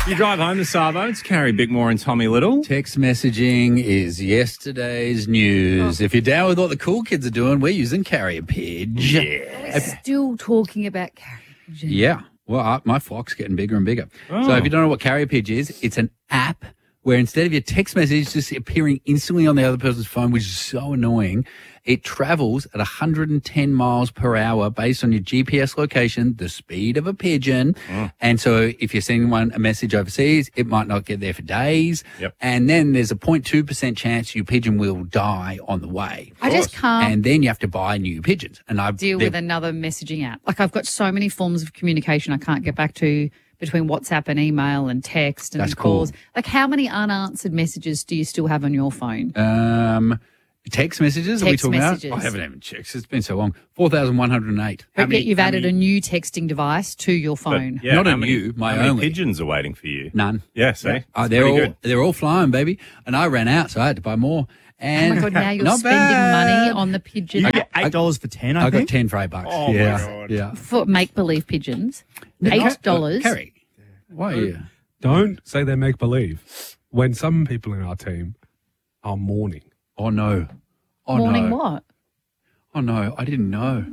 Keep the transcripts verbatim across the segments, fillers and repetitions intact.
You drive home to Savo, it's Carrie Bickmore and Tommy Little. Text messaging is yesterday's news. Oh. If you're down with what the cool kids are doing, we're using Carrier Pigeon. We're still talking about Carrier Pigeon. Yeah. Well, I, my flock's getting bigger and bigger. Oh. So if you don't know what Carrier Pigeon is, it's an app where instead of your text message just appearing instantly on the other person's phone, which is so annoying, it travels at one hundred ten miles per hour based on your G P S location, the speed of a pigeon. Mm. And so if you're sending one a message overseas, it might not get there for days. Yep. And then there's a zero point two percent chance your pigeon will die on the way. I just can't And then you have to buy new pigeons. And I've deal they're- with another messaging app. Like I've got so many forms of communication I can't get back to between WhatsApp and email and text and That's calls. cool. Like how many unanswered messages do you still have on your phone? Um, text messages are we Text talking messages. about? I haven't even checked. It's been so long. four thousand one hundred eight. But yet you've added a new texting device to your phone. Yeah, Not how a many- new, my how many only. pigeons are waiting for you? None. Yeah, see? Uh, It's they're pretty all good. they're all flying, baby. And I ran out, so I had to buy more. Oh And my God, now you're not spending bad. money on the pigeon You app get eight dollars for ten. I, I got think. ten for eight bucks. Oh, my yeah, God. yeah. for make-believe pigeons. Eight dollars. Uh, Kerry, why are you? Don't say they make believe when some people in our team are mourning. Oh no! Oh Morning no! what? Oh no! I didn't know.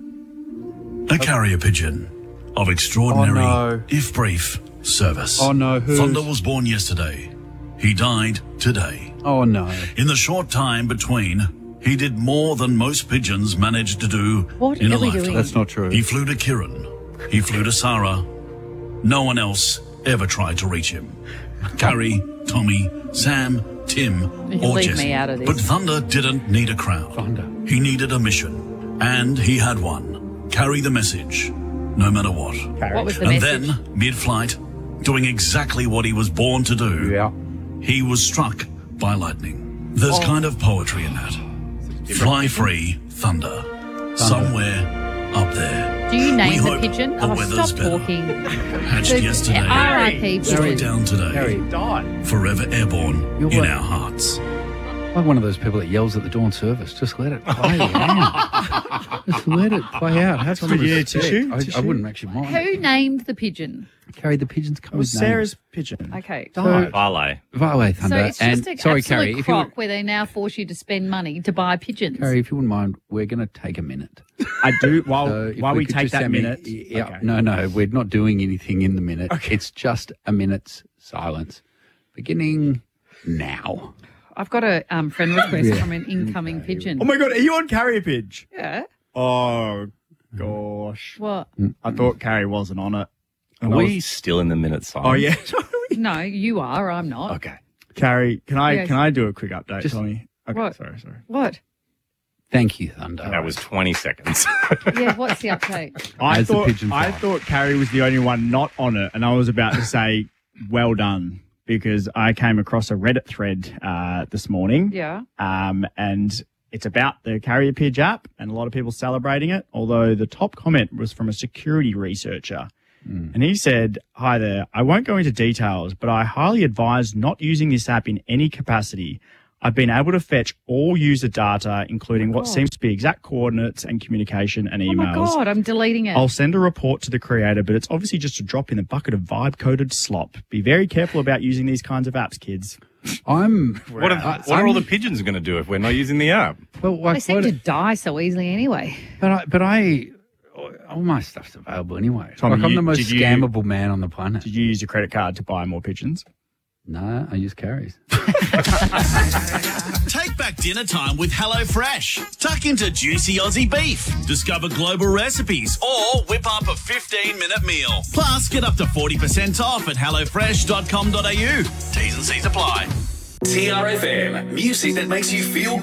A carrier pigeon of extraordinary, Oh, no. if brief, service. Oh, no, who's- Thunder was born yesterday. He died today. Oh no! In the short time between, he did more than most pigeons manage to do What in are a we lifetime. doing? That's not true. He flew to Kiran. He flew to Sarah. No one else ever tried to reach him. Carrie, Tommy, Sam, Tim, You or leave Jesse. me out of this. But Thunder didn't need a crowd. Thunder. He needed a mission. And he had one. Carry the message, no matter what. What was the And message? then, mid-flight, doing exactly what he was born to do, Yeah. he was struck by lightning. There's Oh. kind of poetry in that. Fly free, thunder. Somewhere up there. Do you We name the hope pigeon? the Oh, weather's stop better. talking. Hatched So, yesterday, R I P struck pigeon. down today. Harry, Died. Forever airborne You're in right. our hearts. like one of those people that yells at the dawn service. Just let it play out. Just let it play out. Have some Tommy, do you need respect. tissue? I, I Tissue? wouldn't actually mind. Who named the pigeon? Carry the pigeons come It was with names. Sarah's pigeon. Okay. Died. Vale. Vale So Thunder. it's just and an sorry, absolute Carrie, if you, crock would, where they now force you to spend money to buy pigeons. Carrie, if you wouldn't mind, we're going to take a minute. I do. While So if while we, could take just that send me- minute. Yeah, Okay. no, no, we're not doing anything in the minute. It's just a minute's silence, beginning now. I've got a um, friend request Yeah. from an incoming pigeon. Oh my God, are you on Carrier Pidge? Yeah. Oh gosh. What? I thought Carrie wasn't on it. Are And I we was- still in the minute sign? Oh yeah. No, you are. I'm not. Okay. Carrie, can I Yes. can I do a quick update, Just- Tommy? Okay, What? sorry, sorry. What? Thank you, Thunder. That was twenty seconds. Yeah. What's the update? I As the thought pigeon I fly. thought Carrie was the only one not on it, and I was about to say, "Well done," because I came across a Reddit thread uh, this morning, Yeah. um, and it's about the Carrier Pidge app, and a lot of people celebrating it. Although the top comment was from a security researcher, and he said, "Hi there. I won't go into details, but I highly advise not using this app in any capacity. I've been able to fetch all user data, including what God. seems to be exact coordinates and communication and Oh emails. my God! I'm deleting it. I'll send a report to the creator, but it's obviously just a drop in the bucket of vibe-coded slop. Be very careful about using these kinds of apps, kids." I'm. What, are, I- what are all I'm- the pigeons going to do if we're not using the app? Well, like, they seem what- to die so easily anyway. but I, but I, all my stuff's available anyway. Tommy, like I'm you- the most did you- scammable man on the planet. Did you use your credit card to buy more pigeons? No, I use carries. Take back dinner time with HelloFresh. Tuck into juicy Aussie beef. Discover global recipes or whip up a fifteen-minute meal. Plus, get up to forty percent off at hello fresh dot com dot a u. T's and C's apply. T R F M, music that makes you feel